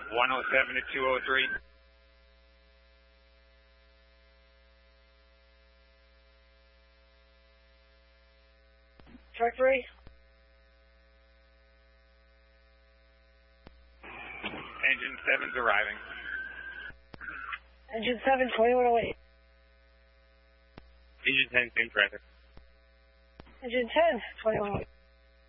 107 to 203. Track 3. Engine 7's arriving. Engine 7, 2108. Engine 10, same traffic. Engine 10, 2108.